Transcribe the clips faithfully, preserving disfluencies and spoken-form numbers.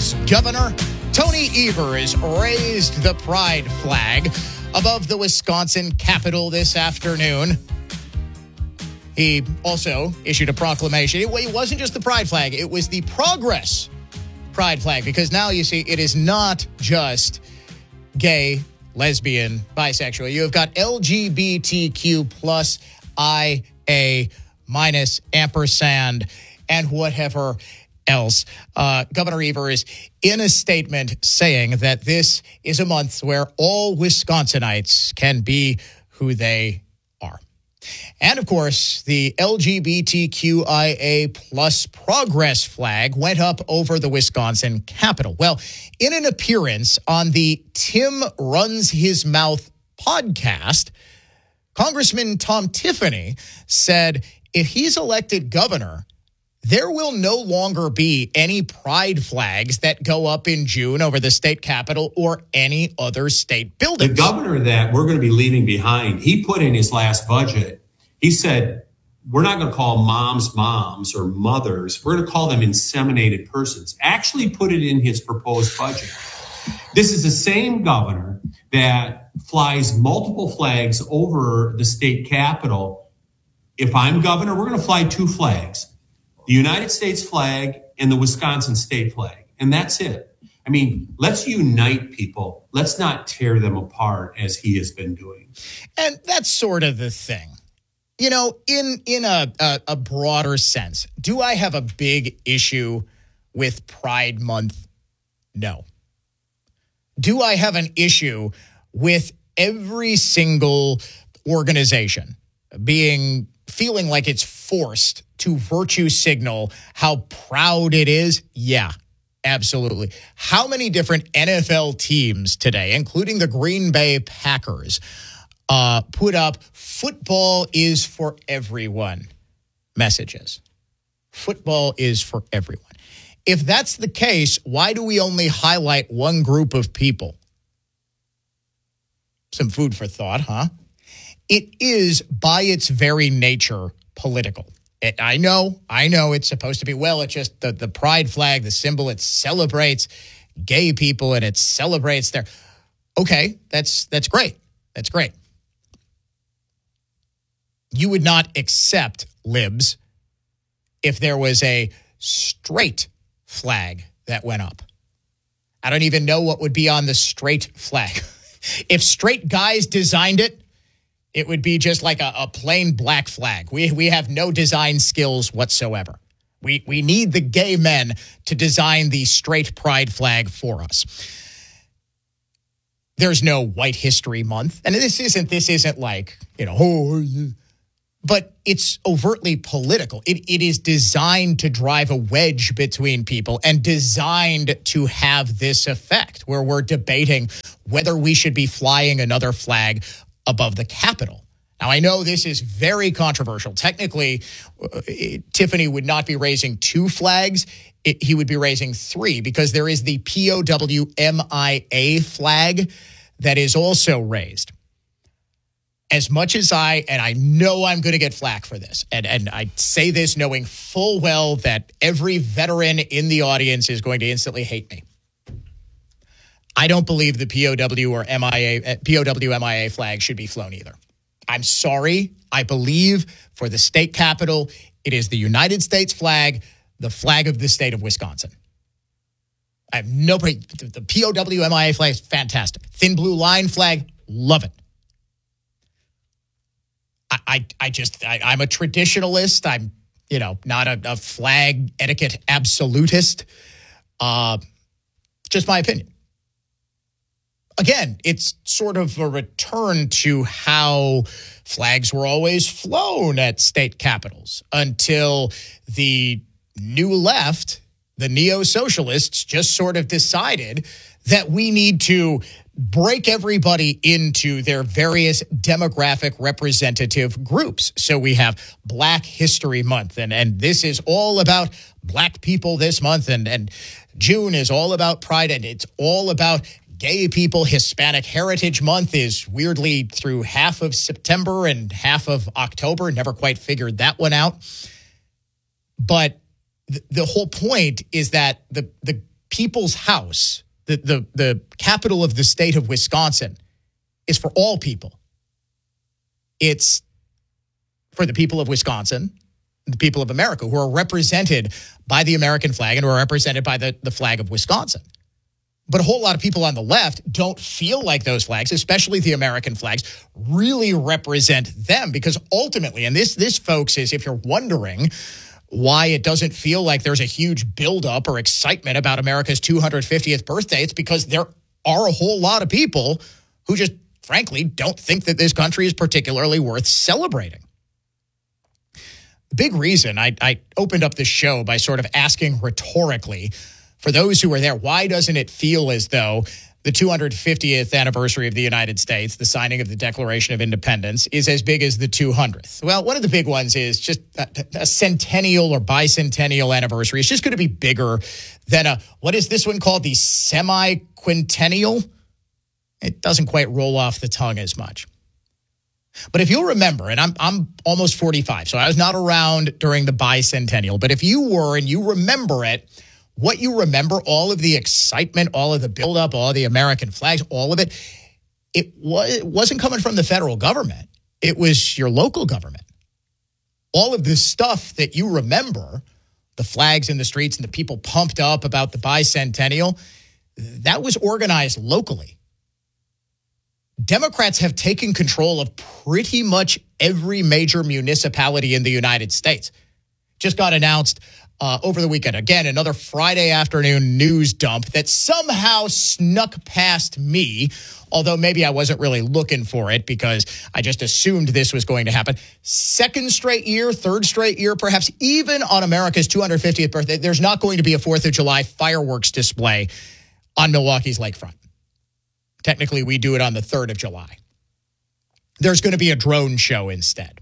Wisconsin's governor, Tony Evers, raised the pride flag above the Wisconsin Capitol this afternoon. He also issued a proclamation. It wasn't just the pride flag. It was the progress pride flag, because now you see it is not just gay, lesbian, bisexual. You have got L G B T Q plus I A minus ampersand and whatever else. Uh, Governor Evers in a statement saying that this is a month where all Wisconsinites can be who they are. And of course, the L G B T Q I A plus progress flag went up over the Wisconsin Capitol. Well, in an appearance on the Tim Runs His Mouth podcast, Congressman Tom Tiffany said if he's elected governor, there will no longer be any pride flags that go up in June over the state capitol or any other state buildings. The governor that we're going to be leaving behind, he put in his last budget, he said, we're not going to call moms moms or mothers. We're going to call them inseminated persons. Actually put it in his proposed budget. This is the same governor that flies multiple flags over the state capitol. If I'm governor, we're going to fly two flags. The United States flag and the Wisconsin state flag. And that's it. I mean, let's unite people. Let's not tear them apart as he has been doing. And that's sort of the thing. You know, in, in a, a, a broader sense, do I have a big issue with Pride Month? No. Do I have an issue with every single organization being feeling like it's forced to virtue signal how proud it is? Yeah, absolutely. How many different N F L teams today, including the Green Bay Packers, uh, put up football is for everyone messages? Football is for everyone. If that's the case, why do we only highlight one group of people? Some food for thought, huh? It is, by its very nature, political. It, I know, I know it's supposed to be, well, it's just the, the pride flag, the symbol, it celebrates gay people and it celebrates their... Okay, that's that's great. That's great. You would not accept libs if there was a straight flag that went up. I don't even know what would be on the straight flag. If straight guys designed it, it would be just like a, a plain black flag. We we have no design skills whatsoever. We we need the gay men to design the straight pride flag for us. There's no White History Month, and this isn't this isn't like, you know, oh, but it's overtly political. It it is designed to drive a wedge between people and designed to have this effect where we're debating whether we should be flying another flag above the Capitol. Now, I know this is very controversial. Technically, uh, Tiffany would not be raising two flags. It, he would be raising three because there is the P O W M I A flag that is also raised. As much as I, and I know I'm going to get flack for this, and, and I say this knowing full well that every veteran in the audience is going to instantly hate me. I don't believe the P O W or M I A, P O W M I A flag should be flown either. I'm sorry. I believe for the state capitol, it is the United States flag, the flag of the state of Wisconsin. I have no, the P O W M I A flag is fantastic. Thin blue line flag, love it. I, I, I just, I, I'm a traditionalist. I'm, you know, not a, a flag etiquette absolutist. Uh, just my opinion. Again, it's sort of a return to how flags were always flown at state capitals until the new left, the neo-socialists, just sort of decided that we need to break everybody into their various demographic representative groups. So we have Black History Month, and, and this is all about Black people this month, and, and June is all about Pride, and it's all about gay people. Hispanic Heritage Month is weirdly through half of September and half of October. Never quite figured that one out. But th- the whole point is that the, the people's house, the, the, the capital of the state of Wisconsin, is for all people. It's for the people of Wisconsin, the people of America, who are represented by the American flag and who are represented by the, the flag of Wisconsin. But a whole lot of people on the left don't feel like those flags, especially the American flags, really represent them, because ultimately, and this, this folks, is if you're wondering why it doesn't feel like there's a huge buildup or excitement about America's two hundred fiftieth birthday, it's because there are a whole lot of people who just, frankly, don't think that this country is particularly worth celebrating. The big reason I, I opened up this show by sort of asking rhetorically, for those who are there, why doesn't it feel as though the two hundred fiftieth anniversary of the United States, the signing of the Declaration of Independence, is as big as the two hundredth? Well, one of the big ones is just a, a centennial or bicentennial anniversary. It's just going to be bigger than a, what is this one called? The semi-quintennial? It doesn't quite roll off the tongue as much. But if you'll remember, and I'm I'm almost forty-five, so I was not around during the bicentennial, but if you were and you remember it, what you remember, all of the excitement, all of the buildup, all of the American flags, all of it, it, was, it wasn't coming from the federal government. It was your local government. All of this stuff that you remember, the flags in the streets and the people pumped up about the bicentennial, that was organized locally. Democrats have taken control of pretty much every major municipality in the United States. Just got announced Uh, over the weekend. Again, another Friday afternoon news dump that somehow snuck past me, although maybe I wasn't really looking for it because I just assumed this was going to happen. Second straight year, third straight year, perhaps even on America's two hundred fiftieth birthday, there's not going to be a fourth of July fireworks display on Milwaukee's lakefront. Technically, we do it on the third of July. There's going to be a drone show instead.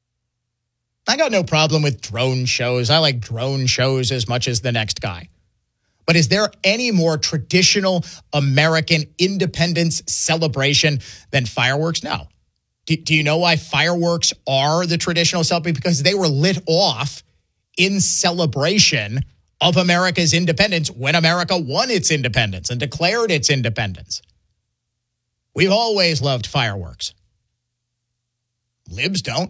I got no problem with drone shows. I like drone shows as much as the next guy. But is there any more traditional American independence celebration than fireworks? No. Do, do you know why fireworks are the traditional celebration? Because they were lit off in celebration of America's independence when America won its independence and declared its independence. We've always loved fireworks. Libs don't.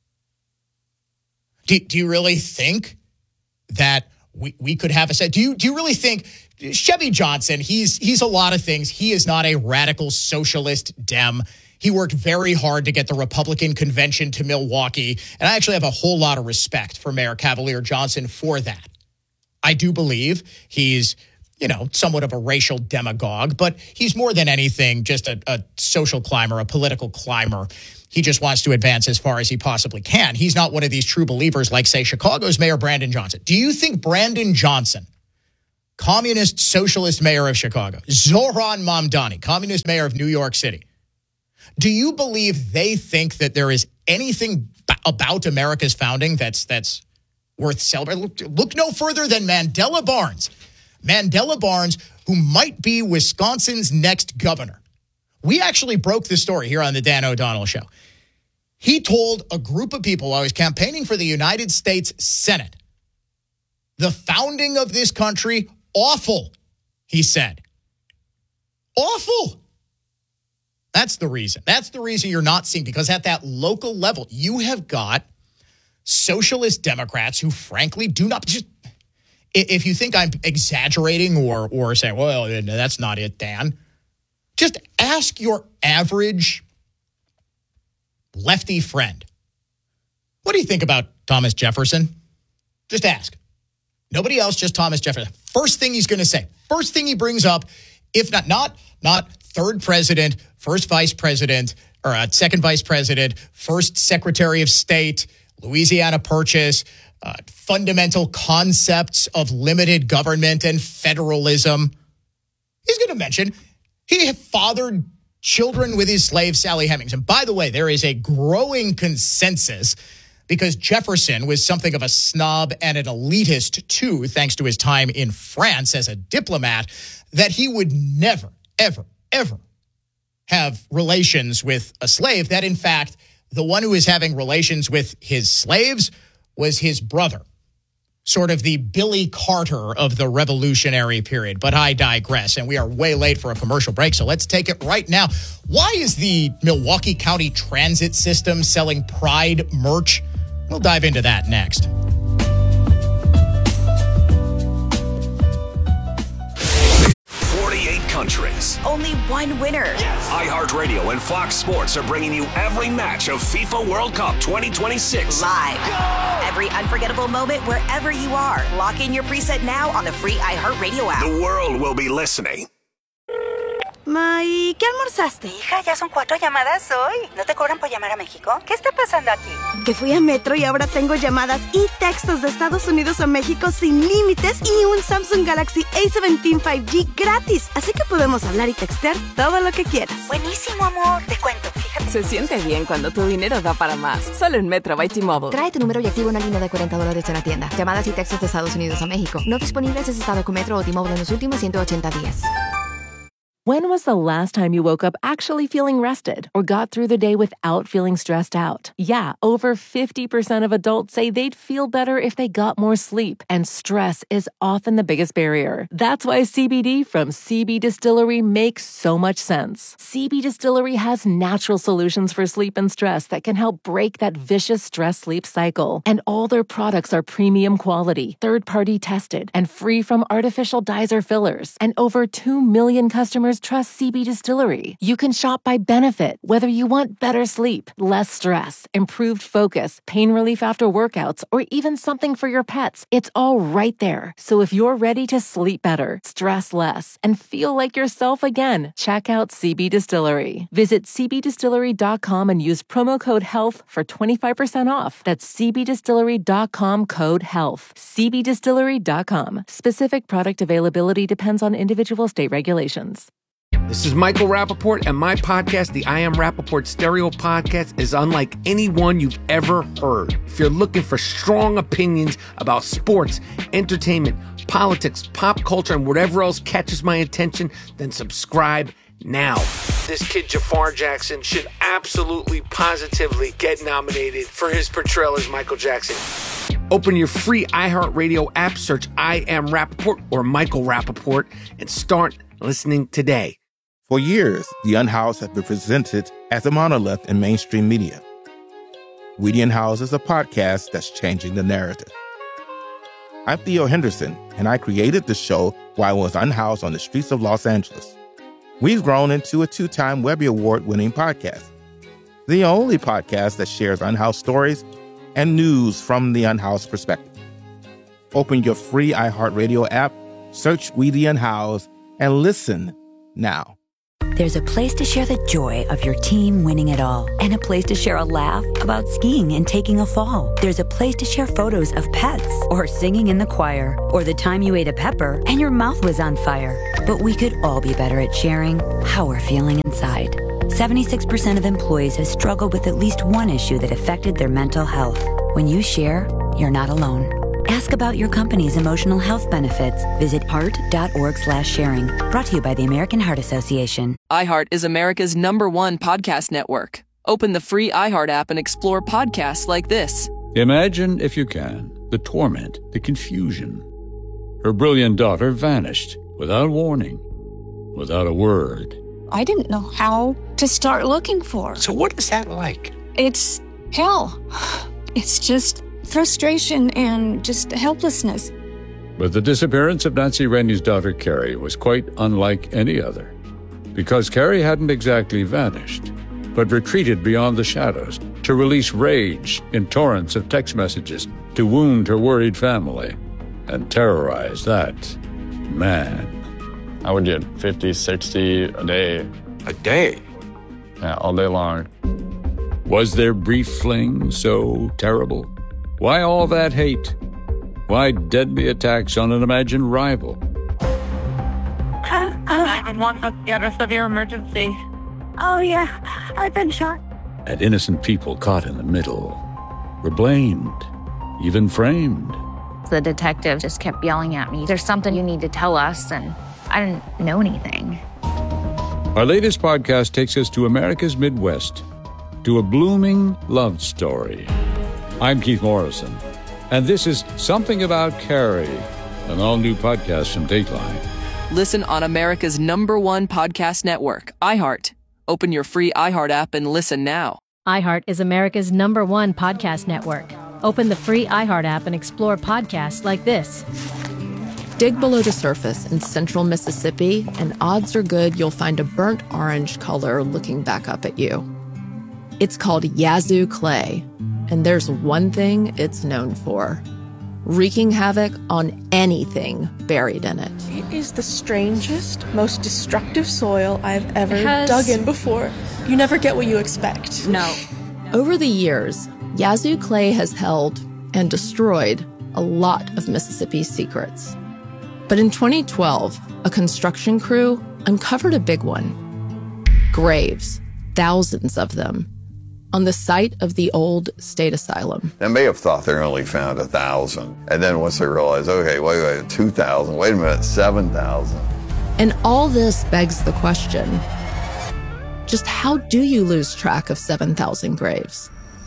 Do, do you really think that we, we could have a set? Do you do you really think Chevy Johnson, he's he's a lot of things. He is not a radical socialist Dem. He worked very hard to get the Republican convention to Milwaukee. And I actually have a whole lot of respect for Mayor Cavalier Johnson for that. I do believe he's, you know, somewhat of a racial demagogue, but he's more than anything just a, a social climber, a political climber. He just wants to advance as far as he possibly can. He's not one of these true believers like, say, Chicago's Mayor Brandon Johnson. Do you think Brandon Johnson, communist socialist mayor of Chicago, Zohran Mamdani, communist mayor of New York City, do you believe they think that there is anything b- about America's founding that's that's worth celebrating? Look, look no further than Mandela Barnes. Mandela Barnes, who might be Wisconsin's next governor. We actually broke this story here on the Dan O'Donnell Show. He told a group of people while he was campaigning for the United States Senate, the founding of this country, awful, he said. Awful. That's the reason. That's the reason you're not seeing, because at that local level, you have got socialist Democrats who frankly do not just, if you think I'm exaggerating or or saying, well, that's not it, Dan, just ask your average lefty friend, what do you think about Thomas Jefferson? Just ask. Nobody else, just Thomas Jefferson. First thing he's going to say, first thing he brings up, if not, not, not third president, first vice president, or uh, second vice president, first secretary of state, Louisiana Purchase, uh, fundamental concepts of limited government and federalism. He's going to mention he fathered children with his slave, Sally Hemings. And by the way, there is a growing consensus, because Jefferson was something of a snob and an elitist too, thanks to his time in France as a diplomat, that he would never, ever, ever have relations with a slave. That, in fact, the one who was having relations with his slaves was his brother. sort of the Billy Carter of the Revolutionary period. But I digress, and we are way late for a commercial break, so let's take it right now. Why is the Milwaukee County Transit System selling Pride merch? We'll dive into that next. forty-eight countries. Only one winner. Yes. iHeartRadio and Fox Sports are bringing you every match of FIFA World Cup twenty twenty-six. Live. Go! Every unforgettable moment wherever you are. Lock in your preset now on the free iHeartRadio app. The world will be listening. Ma, ¿y qué almorzaste? Hija, ya son cuatro llamadas hoy. ¿No te cobran por llamar a México? ¿Qué está pasando aquí? Que fui a Metro y ahora tengo llamadas y textos de Estados Unidos a México sin límites y un Samsung Galaxy A diecisiete cinco G gratis. Así que podemos hablar y textear todo lo que quieras. Buenísimo, amor. Te cuento, fíjate. Se siente bien cuando tu dinero da para más. Solo en Metro by T-Mobile. Trae tu número y activa una línea de cuarenta dólares en la tienda. Llamadas y textos de Estados Unidos a México. No disponibles si has estado con Metro o T-Mobile en los últimos ciento ochenta días. When was the last time you woke up actually feeling rested or got through the day without feeling stressed out? Yeah, over fifty percent of adults say they'd feel better if they got more sleep, and stress is often the biggest barrier. That's why C B D from C B Distillery makes so much sense. C B Distillery has natural solutions for sleep and stress that can help break that vicious stress-sleep cycle. And all their products are premium quality, third-party tested, and free from artificial dyes or fillers. And over two million customers trust C B Distillery. You can shop by benefit, whether you want better sleep, less stress, improved focus, pain relief after workouts, or even something for your pets. It's all right there. So if you're ready to sleep better, stress less, and feel like yourself again, check out C B Distillery. Visit c b distillery dot com and use promo code HEALTH for twenty-five percent off. That's c b distillery dot com code HEALTH. c b distillery dot com. Specific product availability depends on individual state regulations. This is Michael Rappaport, and my podcast, the I Am Rappaport Stereo Podcast, is unlike any one you've ever heard. If you're looking for strong opinions about sports, entertainment, politics, pop culture, and whatever else catches my attention, then subscribe now. This kid, Jafar Jackson, should absolutely, positively get nominated for his portrayal as Michael Jackson. Open your free iHeartRadio app, search I Am Rappaport or Michael Rappaport, and start listening today. For years, The Unhoused has been presented as a monolith in mainstream media. We The Unhoused is a podcast that's changing the narrative. I'm Theo Henderson, and I created the show while I was unhoused on the streets of Los Angeles. We've grown into a two-time Webby Award-winning podcast, the only podcast that shares unhoused stories and news from the unhoused perspective. Open your free iHeartRadio app, search We The Unhoused, and listen now. There's a place to share the joy of your team winning it all, and a place to share a laugh about skiing and taking a fall. There's a place to share photos of pets, or singing in the choir, or the time you ate a pepper and your mouth was on fire. But we could all be better at sharing how we're feeling inside. seventy-six percent of employees have struggled with at least one issue that affected their mental health. When you share, you're not alone. Ask about your company's emotional health benefits. Visit heart.org slash sharing. Brought to you by the American Heart Association. iHeart is America's number one podcast network. Open the free iHeart app and explore podcasts like this. Imagine, if you can, the torment, the confusion. Her brilliant daughter vanished without warning, without a word. I didn't know how to start looking for her. So what is that like? It's hell. It's just frustration and just helplessness. But the disappearance of Nancy Rainey's daughter, Carrie, was quite unlike any other. Because Carrie hadn't exactly vanished, but retreated beyond the shadows to release rage in torrents of text messages to wound her worried family and terrorize that man. I would get fifty, sixty a day. A day? Yeah, all day long. Was their brief fling so terrible? Why all that hate? Why deadly attacks on an imagined rival? nine one one, get a severe emergency. Oh, yeah, I've been shot. And innocent people caught in the middle were blamed, even framed. The detective just kept yelling at me, "There's something you need to tell us," and I didn't know anything. Our latest podcast takes us to America's Midwest, to a blooming love story. I'm Keith Morrison. And this is Something About Carrie, an all-new podcast from Dateline. Listen on America's number one podcast network, iHeart. Open your free iHeart app and listen now. iHeart is America's number one podcast network. Open the free iHeart app and explore podcasts like this. Dig below the surface in central Mississippi, and odds are good you'll find a burnt orange color looking back up at you. It's called Yazoo clay, and there's one thing it's known for: wreaking havoc on anything buried in it. It is the strangest, most destructive soil I've ever has... dug in before. You never get what you expect. No. Over the years, Yazoo clay has held and destroyed a lot of Mississippi's secrets. But in twenty twelve, a construction crew uncovered a big one. Graves, thousands of them, on the site of the old state asylum. They may have thought they only found a thousand. And then once they realized, okay, wait, wait, two thousand, wait a minute, seven thousand. And all this begs the question, just how do you lose track of seven thousand graves?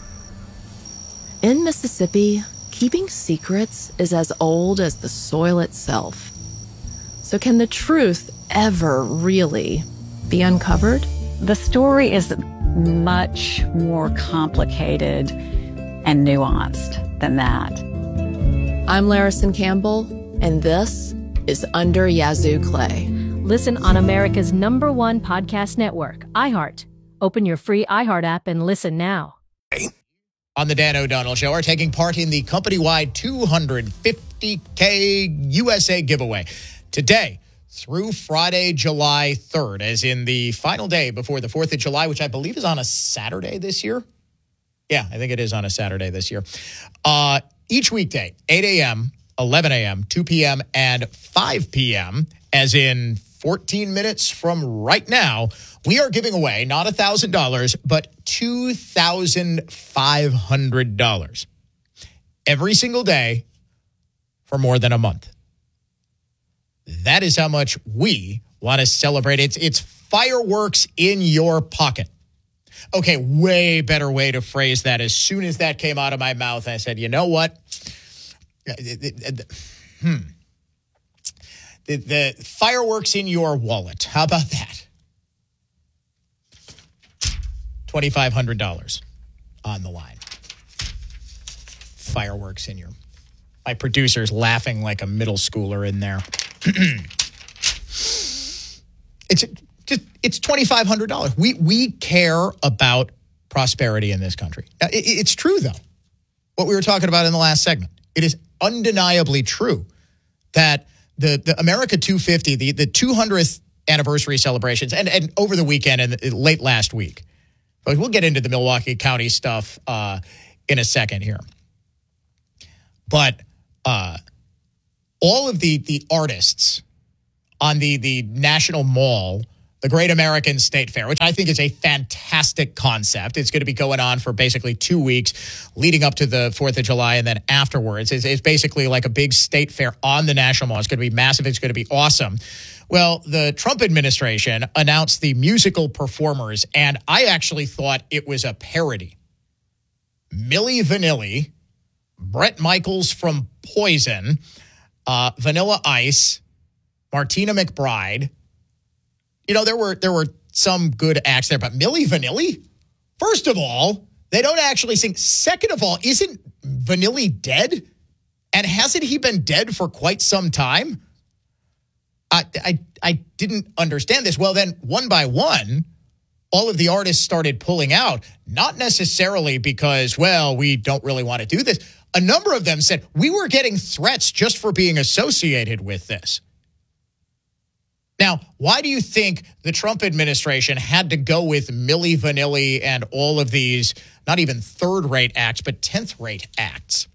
In Mississippi, keeping secrets is as old as the soil itself. So can the truth ever really be uncovered? The story is much more complicated and nuanced than that. I'm Larison Campbell, and this is Under Yazoo Clay. Listen on America's number one podcast network, iHeart. Open your free iHeart app and listen now. On the Dan O'Donnell Show are taking part in the company-wide two hundred fifty K U S A giveaway today through Friday, July third, as in the final day before the fourth of July, which I believe is on a Saturday this year. Yeah, I think it is on a Saturday this year. Uh, each weekday, eight a.m., eleven a.m., two p.m., and five p.m., as in fourteen minutes from right now, we are giving away not one thousand dollars, but two thousand five hundred dollars every single day for more than a month. That is how much we want to celebrate. It's, it's fireworks in your pocket. Okay, way better way to phrase that. As soon as that came out of my mouth, I said, you know what? Hmm. The, the fireworks in your wallet. How about that? two thousand five hundred dollars on the line. Fireworks in your... My producer's laughing like a middle schooler in there. it's just it's two thousand five hundred dollars. We we care about prosperity in this country. Now, it, it's true, though, what we were talking about in the last segment. It is undeniably true that the, the America two fifty, the, the two hundredth anniversary celebrations, and, and over the weekend and late last week, but we'll get into the Milwaukee County stuff uh, in a second here. But uh, all of the the artists on the, the National Mall, the Great American State Fair, which I think is a fantastic concept. It's going to be going on for basically two weeks leading up to the fourth of July and then afterwards. It's, it's basically like a big state fair on the National Mall. It's going to be massive. It's going to be awesome. Well, the Trump administration announced the musical performers, and I actually thought it was a parody. Milli Vanilli, Bret Michaels from Poison, uh, Vanilla Ice, Martina McBride. You know, there were there were some good acts there, but Milli Vanilli? First of all, they don't actually sing. Second of all, isn't Vanilli dead? And hasn't he been dead for quite some time? I, I, I didn't understand this. Well, then, one by one, all of the artists started pulling out, not necessarily because, well, we don't really want to do this. A number of them said, we were getting threats just for being associated with this. Now, why do you think the Trump administration had to go with Milli Vanilli and all of these, not even third-rate acts, but tenth-rate acts?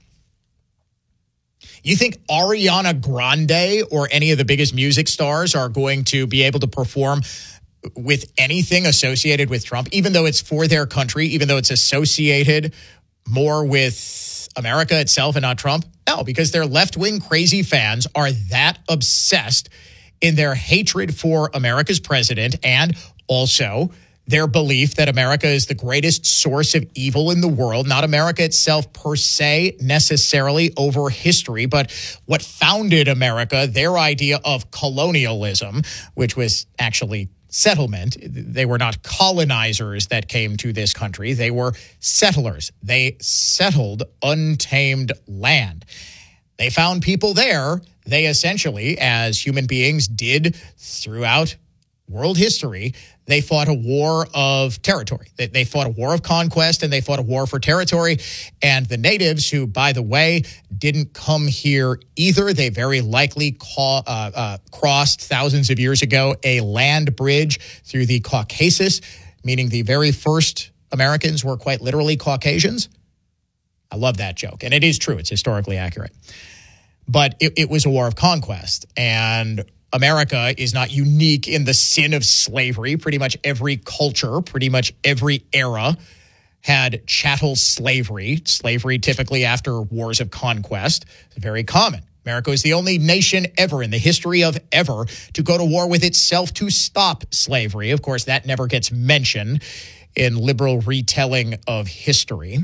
You think Ariana Grande or any of the biggest music stars are going to be able to perform with anything associated with Trump, even though it's for their country, even though it's associated more with America itself and not Trump? No, because their left-wing crazy fans are that obsessed in their hatred for America's president and also their belief that America is the greatest source of evil in the world, not America itself per se necessarily over history, but what founded America, their idea of colonialism, which was actually settlement. They were not colonizers that came to this country. They were settlers. They settled untamed land. They found people there. They essentially, as human beings did throughout world history, they fought a war of territory. They, they fought a war of conquest, and they fought a war for territory. And the natives, who, by the way, didn't come here either, they very likely ca- uh, uh, crossed thousands of years ago a land bridge through the Caucasus, meaning the very first Americans were quite literally Caucasians. I love that joke, and it is true. It's historically accurate. But it, it was a war of conquest, and America is not unique in the sin of slavery. Pretty much every culture, pretty much every era had chattel slavery. Slavery typically after wars of conquest. It's very common. America is the only nation ever in the history of ever to go to war with itself to stop slavery. Of course, that never gets mentioned in liberal retelling of history.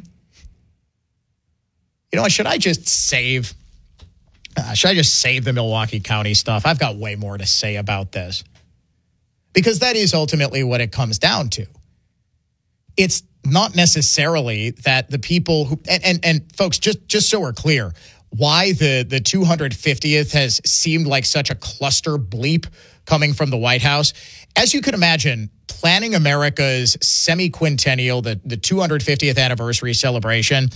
You know, should I just save... Uh, should I just save the Milwaukee County stuff? I've got way more to say about this. Because that is ultimately what it comes down to. It's not necessarily that the people who, and, and, and folks, just, just so we're clear, why the, the two hundred fiftieth has seemed like such a cluster bleep coming from the White House. As you can imagine, planning America's semi-quintennial, the, the two hundred fiftieth anniversary celebration,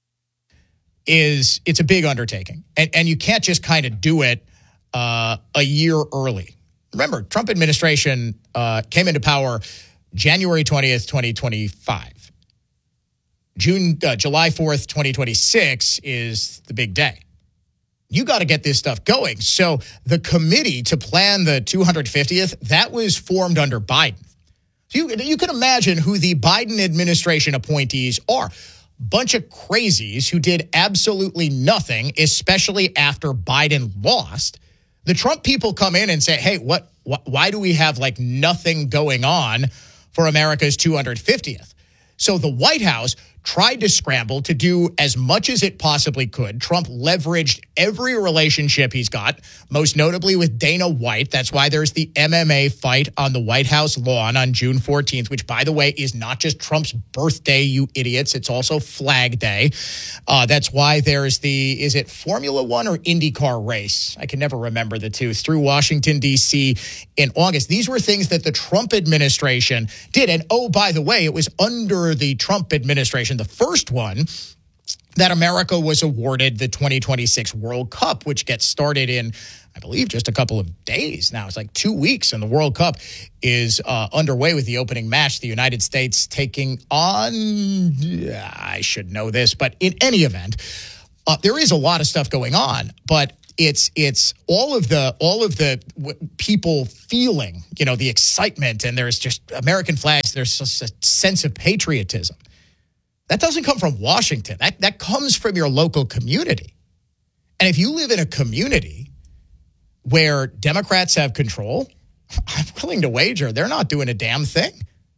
is it's a big undertaking. And, and you can't just kind of do it uh, a year early. Remember, Trump administration uh, came into power January twentieth, twenty twenty-five. June, uh, July fourth, twenty twenty-six is the big day. You got to get this stuff going. So the committee to plan the two hundred fiftieth, that was formed under Biden. So you, you can imagine who the Biden administration appointees are. Bunch of crazies who did absolutely nothing, especially after Biden lost. The Trump people come in and say, hey, what, wh- why do we have like nothing going on for America's two hundred fiftieth? So the White House tried to scramble to do as much as it possibly could. Trump leveraged every relationship he's got, most notably with Dana White. That's why there's the M M A fight on the White House lawn on June fourteenth, which, by the way, is not just Trump's birthday, you idiots. It's also Flag Day. Uh, that's why there's the, is it Formula One or IndyCar race? I can never remember the two, through Washington, D C in August. These were things that the Trump administration did. And oh, by the way, it was under the Trump administration, the first one, that America was awarded the twenty twenty-six World Cup, which gets started in, I believe, just a couple of days now. It's like two weeks, and the World Cup is uh, underway with the opening match. The United States taking on, I should know this, but in any event, uh, there is a lot of stuff going on, but it's it's all of the all of the w- people feeling, you know, the excitement, and there's just American flags. There's just a sense of patriotism. That doesn't come from Washington. That that comes from your local community. And if you live in a community where Democrats have control, I'm willing to wager they're not doing a damn thing.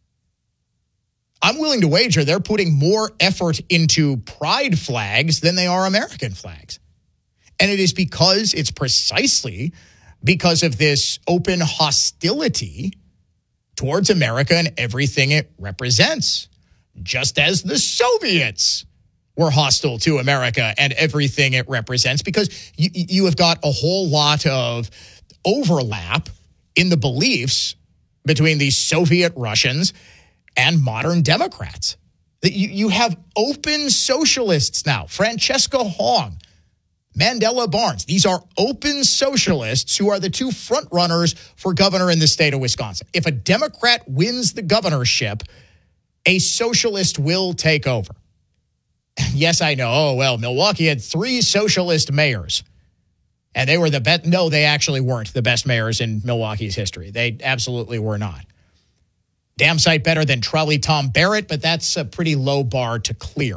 I'm willing to wager they're putting more effort into pride flags than they are American flags. And it is because it's precisely because of this open hostility towards America and everything it represents. Just as the Soviets were hostile to America and everything it represents, because you, you have got a whole lot of overlap in the beliefs between the Soviet Russians and modern Democrats. You, you have open socialists now. Francesca Hong, Mandela Barnes. These are open socialists who are the two front runners for governor in the state of Wisconsin. If a Democrat wins the governorship, a socialist will take over. Yes, I know. Oh, well, Milwaukee had three socialist mayors, and they were the best. No, they actually weren't the best mayors in Milwaukee's history. They absolutely were not. Damn sight better than Trolley Tom Barrett, but that's a pretty low bar to clear.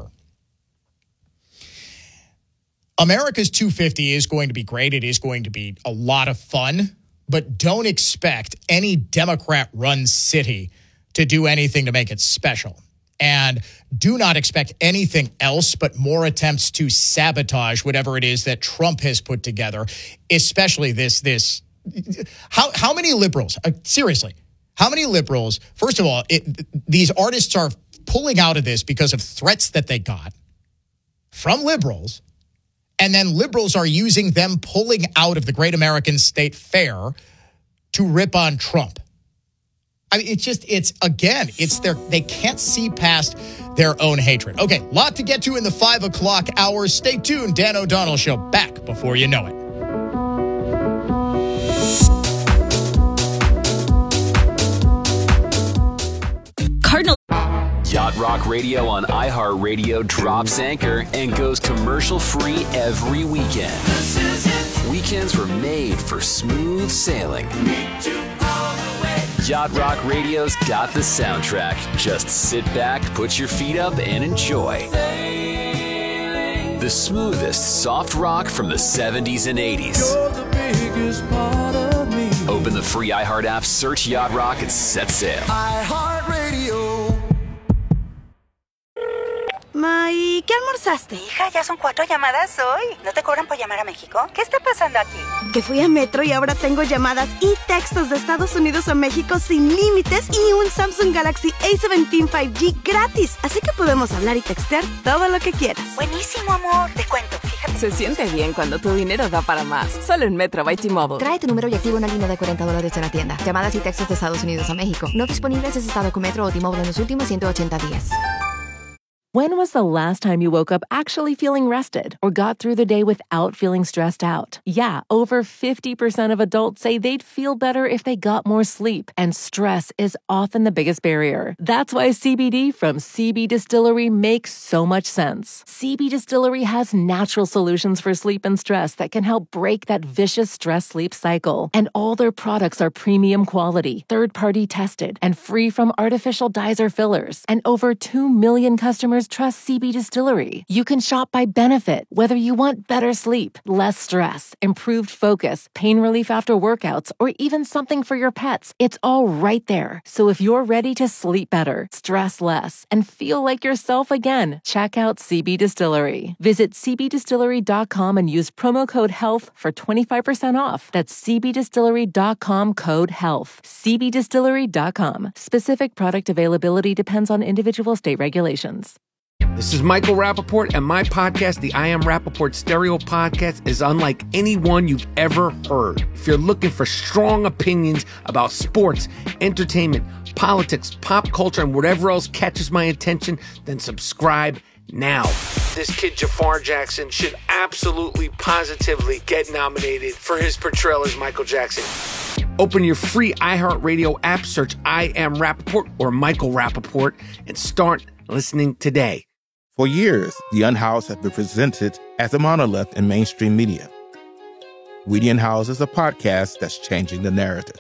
America's two fifty is going to be great. It is going to be a lot of fun, but don't expect any Democrat-run city to do anything to make it special. And do not expect anything else but more attempts to sabotage whatever it is that Trump has put together, especially this, this, how, how many liberals, uh, seriously, how many liberals, first of all, it, these artists are pulling out of this because of threats that they got from liberals, and then liberals are using them pulling out of the Great American State Fair to rip on Trump. I mean, it's just, it's, again, it's their, they can't see past their own hatred. Okay, lot to get to in the five o'clock hour. Stay tuned. Dan O'Donnell Show back before you know it. Cardinal. Yacht Rock Radio on iHeartRadio drops anchor and goes commercial-free every weekend. Weekends were made for smooth sailing. Yacht Rock Radio's got the soundtrack. Just sit back, put your feet up, and enjoy. The smoothest soft rock from the seventies and eighties. Open the free iHeart app, search Yacht Rock, and set sail. iHeartRadio. Ma, ¿y qué almorzaste? Hija, ya son cuatro llamadas hoy. ¿No te cobran por llamar a México? ¿Qué está pasando aquí? Que fui a Metro y ahora tengo llamadas y textos de Estados Unidos a México sin límites y un Samsung Galaxy A diecisiete cinco G gratis. Así que podemos hablar y textear todo lo que quieras. Buenísimo, amor. Te cuento, fíjate. Se siente bien cuando tu dinero da para más. Solo en Metro by T-Mobile. Trae tu número y activa una línea de cuarenta dólares en la tienda. Llamadas y textos de Estados Unidos a México. No disponibles en estado con Metro o T-Mobile en los últimos ciento ochenta días. When was the last time you woke up actually feeling rested or got through the day without feeling stressed out? Yeah, over fifty percent of adults say they'd feel better if they got more sleep, and stress is often the biggest barrier. That's why C B D from C B Distillery makes so much sense. C B Distillery has natural solutions for sleep and stress that can help break that vicious stress-sleep cycle. And all their products are premium quality, third-party tested, and free from artificial dyes or fillers. And over two million customers trust C B Distillery. You can shop by benefit, whether you want better sleep, less stress, improved focus, pain relief after workouts, or even something for your pets. It's all right there. So if you're ready to sleep better, stress less, and feel like yourself again, check out C B Distillery. Visit c b distillery dot com and use promo code HEALTH for twenty-five percent off. That's c b distillery dot com code HEALTH. c b distillery dot com. Specific product availability depends on individual state regulations. This is Michael Rappaport, and my podcast, the I Am Rappaport Stereo Podcast, is unlike any one you've ever heard. If you're looking for strong opinions about sports, entertainment, politics, pop culture, and whatever else catches my attention, then subscribe now. This kid, Jafar Jackson, should absolutely, positively get nominated for his portrayal as Michael Jackson. Open your free iHeartRadio app, search I Am Rappaport or Michael Rappaport, and start listening today. For years, The Unhoused has been presented as a monolith in mainstream media. We the Unhoused is a podcast that's changing the narrative.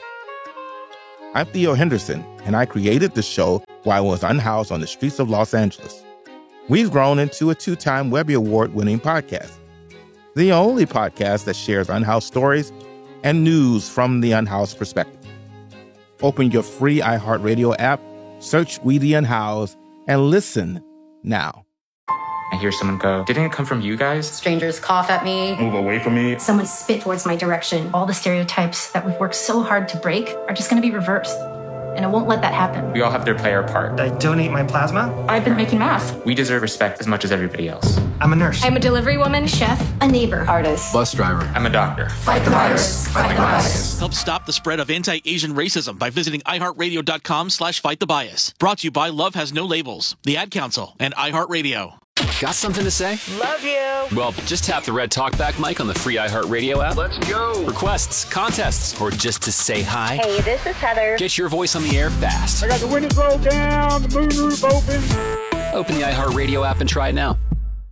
I'm Theo Henderson, and I created the show while I was unhoused on the streets of Los Angeles. We've grown into a two-time Webby Award-winning podcast, the only podcast that shares unhoused stories and news from the unhoused perspective. Open your free iHeartRadio app, search We the Unhoused, and listen now. I hear someone go, "Didn't it come from you guys?" Strangers cough at me. Move away from me. Someone spit towards my direction. All the stereotypes that we've worked so hard to break are just going to be reversed. And I won't let that happen. We all have to play our part. I donate my plasma. I've been making masks. We deserve respect as much as everybody else. I'm a nurse. I'm a delivery woman, chef, a neighbor, artist, bus driver. I'm a doctor. Fight the virus. Fight the bias. Help stop the spread of anti-Asian racism by visiting iHeartRadio.com slash fight the bias. Brought to you by Love Has No Labels, the Ad Council, and iHeartRadio. Got something to say? Love you. Well, just tap the red talkback mic on the free iHeartRadio app. Let's go. Requests, contests, or just to say hi. Hey, this is Heather. Get your voice on the air fast. I got the windows rolled down, the moonroof open. Open the iHeartRadio app and try it now.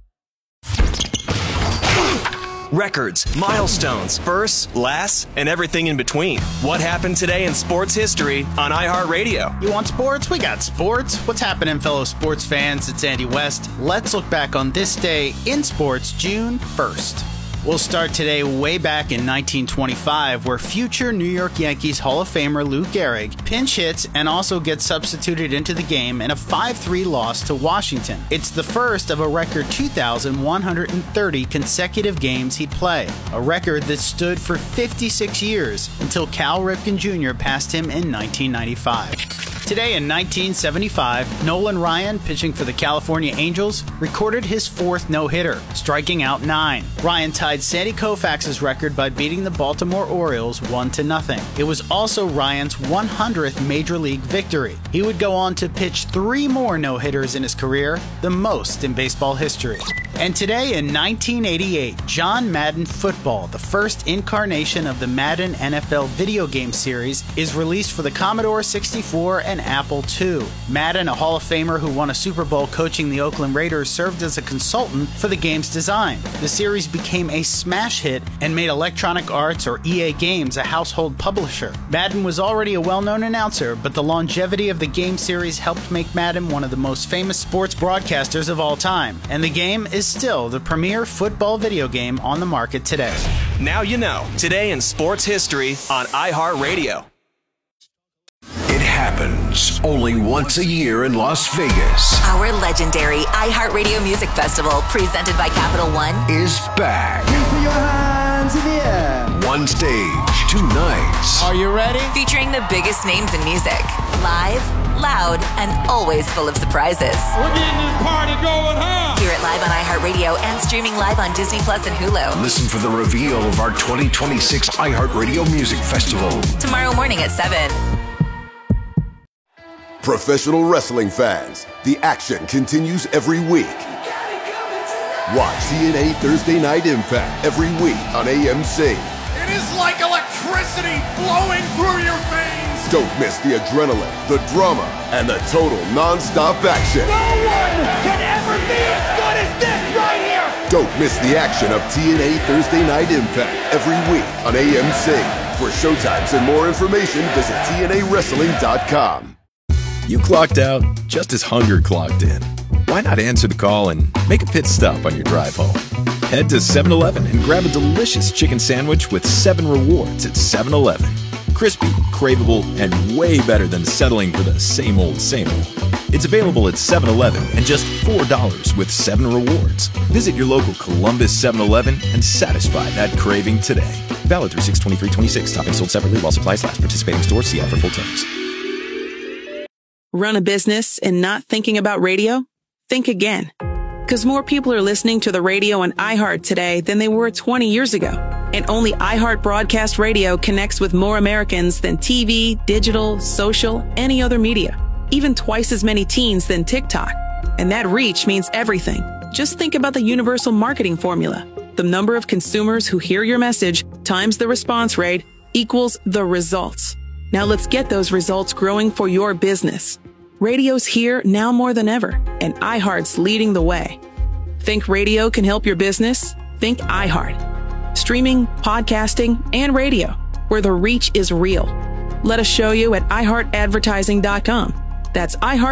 Records, milestones, firsts, lasts, and everything in between. What happened today in sports history on iHeartRadio? You want sports? We got sports. What's happening, fellow sports fans? It's Andy West. Let's look back on this day in sports, June first. We'll start today way back in nineteen twenty-five, where future New York Yankees Hall of Famer Lou Gehrig pinch hits and also gets substituted into the game in a five three loss to Washington. It's the first of a record two thousand one hundred thirty consecutive games he'd play, a record that stood for fifty-six years until Cal Ripken Junior passed him in nineteen ninety-five. Today in nineteen seventy-five, Nolan Ryan, pitching for the California Angels, recorded his fourth no-hitter, striking out nine. Ryan tied Sandy Koufax's record by beating the Baltimore Orioles one to nothing. It was also Ryan's one hundredth Major League victory. He would go on to pitch three more no-hitters in his career, the most in baseball history. And today in nineteen eighty-eight, John Madden Football, the first incarnation of the Madden N F L video game series, is released for the Commodore sixty-four and Apple two. Madden, a Hall of Famer who won a Super Bowl coaching the Oakland Raiders, served as a consultant for the game's design. The series became a smash hit and made Electronic Arts, or E A Games, a household publisher. Madden was already a well-known announcer, but the longevity of the game series helped make Madden one of the most famous sports broadcasters of all time, and the game is still the premier football video game on the market today. Now you know. Today in sports history on iHeartRadio. It happens only once a year in Las Vegas. Our legendary iHeartRadio Music Festival, presented by Capital One, is back. Put your hands in the air. One stage, two nights. Are you ready? Featuring the biggest names in music. Live, loud, and always full of surprises. We're getting this party going, huh? Hear it live on iHeartRadio and streaming live on Disney Plus and Hulu. Listen for the reveal of our twenty twenty-six iHeartRadio Music Festival. Tomorrow morning at seven. Professional wrestling fans, the action continues every week. Watch T N A Thursday Night Impact every week on A M C. It is like electricity flowing through your veins. Don't miss the adrenaline, the drama, and the total non-stop action. No one can ever be as good as this right here. Don't miss the action of T N A Thursday Night Impact every week on A M C. For showtimes and more information, visit T N A wrestling dot com. You clocked out just as hunger clocked in. Why not answer the call and make a pit stop on your drive home? Head to seven eleven and grab a delicious chicken sandwich with seven rewards at seven eleven. Crispy, craveable, and way better than settling for the same old, same old. It's available at seven eleven and just four dollars with seven rewards. Visit your local Columbus seven eleven and satisfy that craving today. Valid through six twenty-three twenty-six. Toppings sold separately while supplies last. Participating stores. See offer full terms. Run a business and not thinking about radio? Think again. Because more people are listening to the radio on iHeart today than they were twenty years ago. And only iHeart Broadcast Radio connects with more Americans than T V, digital, social, any other media. Even twice as many teens than TikTok. And that reach means everything. Just think about the universal marketing formula. The number of consumers who hear your message times the response rate equals the results. Now let's get those results growing for your business. Radio's here now more than ever, and iHeart's leading the way. Think radio can help your business? Think iHeart. Streaming, podcasting, and radio, where the reach is real. Let us show you at i heart advertising dot com. That's iHeart.